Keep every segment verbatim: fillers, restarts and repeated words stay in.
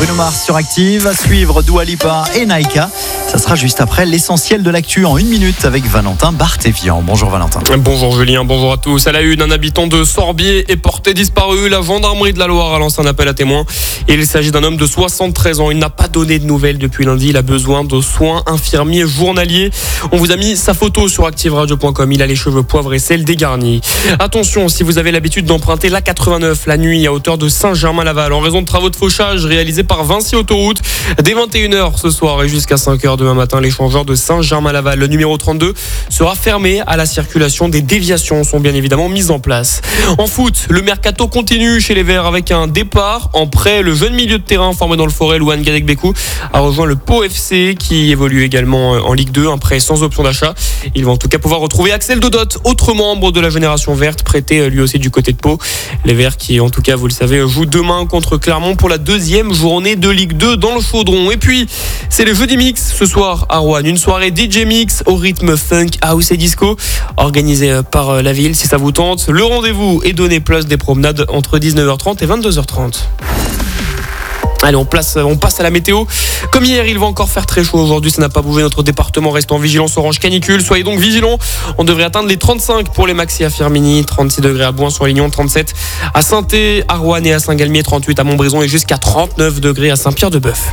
Bruno Mars sur Active. À suivre Dua Lipa et Naika. Ça sera juste après l'essentiel de l'actu en une minute avec Valentin Barthévian. Bonjour Valentin. Bonjour Julien, bonjour à tous. À la une, un habitant de Sorbier est porté disparu. La gendarmerie de la Loire a lancé un appel à témoins. Il s'agit d'un homme de soixante-treize ans. Il n'a pas donné de nouvelles depuis lundi. Il a besoin de soins infirmiers journaliers. On vous a mis sa photo sur active radio point com. Il a les cheveux poivre et sel dégarnis. Attention, si vous avez l'habitude d'emprunter l'A quatre-vingt-neuf la nuit à hauteur de Saint-Germain-Laval en raison de travaux de fauchage réalisés par Vinci Autoroute, dès vingt et une heures ce soir et jusqu'à cinq heures demain matin, l'échangeur de Saint-Germain-Laval, le numéro trente-deux, sera fermé à la circulation. Des déviations sont bien évidemment mises en place. En foot, le mercato continue chez les Verts avec un départ en prêt. Le jeune milieu de terrain formé dans le Forêt, Louane Gadek-Bekou, a rejoint le Pau F C qui évolue également en Ligue deux, un prêt sans option d'achat. Il va en tout cas pouvoir retrouver Axel Dodot, autre membre de la génération verte, prêté lui aussi du côté de Pau. Les Verts qui, en tout cas, vous le savez, jouent demain contre Clermont pour la deuxième journée de Ligue deux dans le Chaudron. Et puis, c'est les Jeudis Mix ce soir à Roanne. Une soirée D J Mix au rythme funk, house et disco, organisée par la ville. Si ça vous tente, le rendez-vous est donné place des promenades entre dix-neuf heures trente et vingt-deux heures trente. Allez, on, place, on passe à la météo. Comme hier, il va encore faire très chaud aujourd'hui. Ça n'a pas bougé. Notre département reste en vigilance orange canicule. Soyez donc vigilants. On devrait atteindre les trente-cinq pour les maxi à Firminy, trente-six degrés à Bouin-sur-Lignon, trente-sept à Saint-Thé, à Roanne et à Saint-Galmier, trente-huit à Montbrison et jusqu'à trente-neuf degrés à Saint-Pierre-de-Bœuf.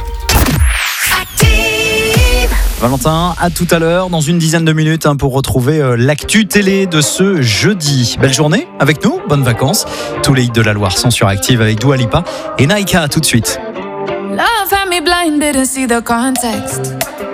Valentin, à tout à l'heure, dans une dizaine de minutes, hein, pour retrouver euh, l'actu télé de ce jeudi. Belle journée avec nous, bonnes vacances. Tous les hits de la Loire sont sur Active avec Dua Lipa et Naika. À tout de suite. Love had me blind, didn't see the context.